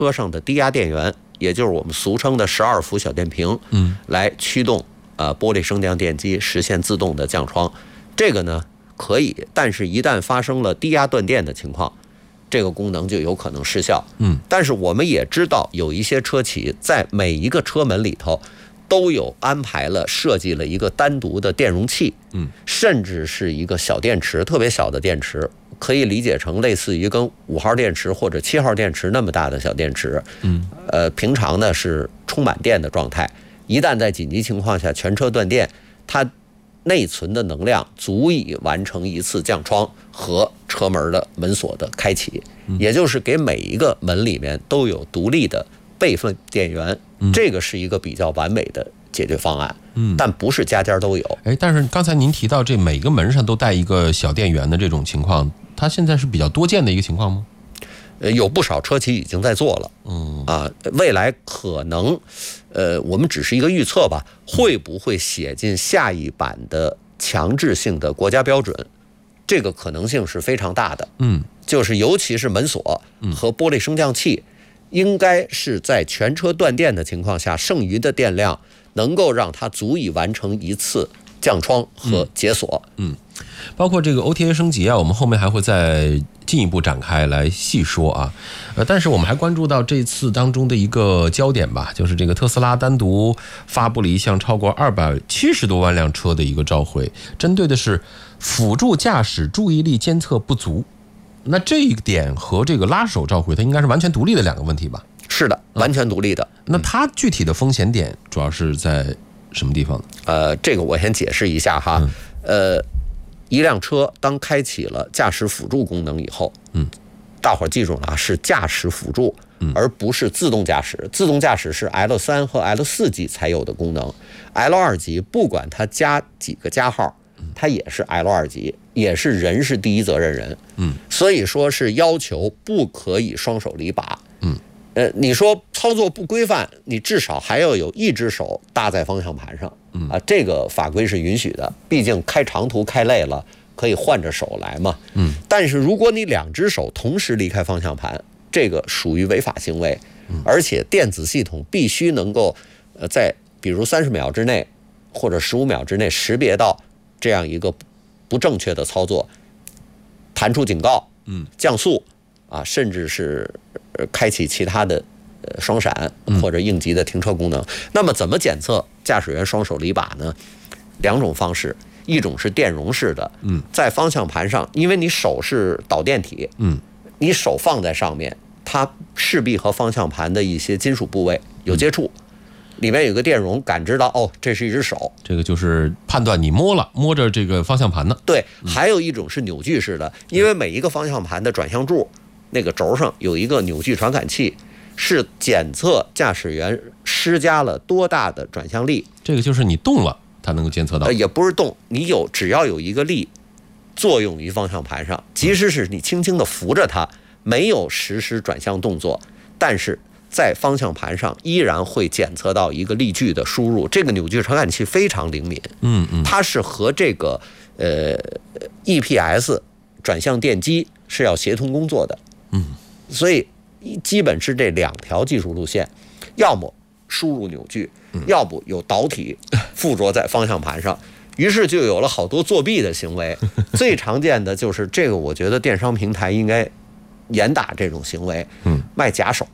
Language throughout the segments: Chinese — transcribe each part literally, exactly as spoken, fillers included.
车上的低压电源，也就是我们俗称的十二伏小电瓶，嗯，来驱动呃玻璃升降电机，实现自动的降窗。这个呢可以，但是一旦发生了低压断电的情况，这个功能就有可能失效。嗯，但是我们也知道有一些车企在每一个车门里头都有安排了设计了一个单独的电容器，嗯，甚至是一个小电池，特别小的电池，可以理解成类似于跟五号电池或者七号电池那么大的小电池。嗯，呃，平常呢是充满电的状态，一旦在紧急情况下全车断电，它内存的能量足以完成一次降窗和车门的门锁的开启，也就是给每一个门里面都有独立的备份电源，这个是一个比较完美的解决方案。嗯，但不是家家都有。 哎，但是刚才您提到这每个门上都带一个小电源的这种情况，它现在是比较多见的一个情况吗？ 呃，有不少车企已经在做了。嗯啊，未来可能，呃，我们只是一个预测吧，会不会写进下一版的强制性的国家标准？这个可能性是非常大的。嗯，就是尤其是门锁和玻璃升降器，应该是在全车断电的情况下，剩余的电量能够让它足以完成一次降窗和解锁。嗯， 嗯包括这个 O T A 升级啊，我们后面还会再进一步展开来细说啊。呃，但是我们还关注到这次当中的一个焦点吧，就是这个特斯拉单独发布了一项超过二百七十多万辆车的一个召回，针对的是辅助驾驶注意力监测不足。那这一点和这个拉手召回，它应该是完全独立的两个问题吧？ 是的，完全独立的。 嗯、那它具体的风险点主要是在什么地方呢？ 呃，这个我先解释一下哈。嗯、呃，一辆车当开启了驾驶辅助功能以后，嗯，大伙儿记住了啊，是驾驶辅助，而不是自动驾驶。自动驾驶是 L 三 和 L 四 级才有的功能 ，L 二 级不管它加几个加号，它也是 L 二 级，也是人是第一责任人。嗯，所以说是要求不可以双手离把。嗯。呃，你说操作不规范，你至少还要有一只手搭在方向盘上，啊，这个法规是允许的，毕竟开长途开累了，可以换着手来嘛。嗯。但是如果你两只手同时离开方向盘，这个属于违法行为，而且电子系统必须能够，呃，在比如三十秒之内或者十五秒之内识别到这样一个不正确的操作，弹出警告，嗯，降速。啊，甚至是开启其他的呃双闪或者应急的停车功能。那么怎么检测驾驶员双手离把呢？两种方式，一种是电容式的，嗯，在方向盘上，因为你手是导电体，嗯，你手放在上面，它势必和方向盘的一些金属部位有接触。里面有个电容感知到，哦，这是一只手， 这个就是判断你摸了，摸着这个方向盘呢。 对，还有一种是扭矩式的，因为每一个方向盘的转向柱那个轴上有一个扭矩传感器，是检测驾驶员施加了多大的转向力。 这个就是你动了，它能够监测到。 呃，也不是动，你有只要有一个力作用于方向盘上，即使是你轻轻地扶着它，没有实施转向动作，但是在方向盘上依然会检测到一个力矩的输入。这个扭矩传感器非常灵敏，嗯嗯，它是和这个呃 E P S 转向电机是要协同工作的。嗯，所以基本是这两条技术路线，要么输入扭矩，要不有导体附着在方向盘上，于是就有了好多作弊的行为。最常见的就是这个，我觉得电商平台应该严打这种行为，嗯，卖假手。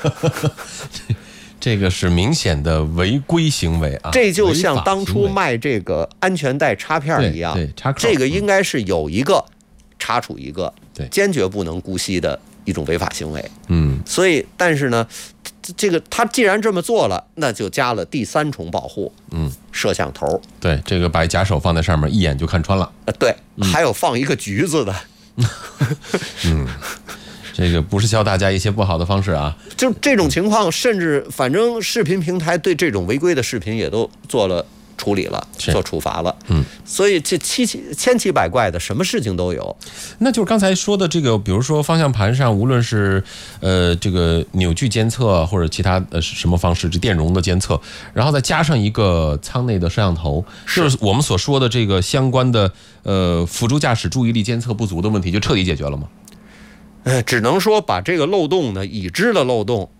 这个是明显的违规行为啊！ 这就像当初卖这个安全带插片一样， 对，插这个应该是有一个插出一个，对，坚决不能姑息的一种违法行为。嗯，所以但是呢，这个他既然这么做了，那就加了第三重保护，嗯，摄像头。 对，这个把假手放在上面，一眼就看穿了。 呃，对，嗯、还有放一个橘子的。 嗯。这个不是教大家一些不好的方式啊， 就这种情况，甚至反正视频平台对这种违规的视频也都做了处理了，做处罚了。嗯，所以这七七千奇百怪的，什么事情都有。 那就是刚才说的这个，比如说方向盘上，无论是呃这个扭矩监测或者其他呃什么方式，这电容的监测，然后再加上一个舱内的摄像头，就是我们所说的这个相关的呃辅助驾驶注意力监测不足的问题，就彻底解决了吗？ 呃，只能说把这个漏洞呢，已知的漏洞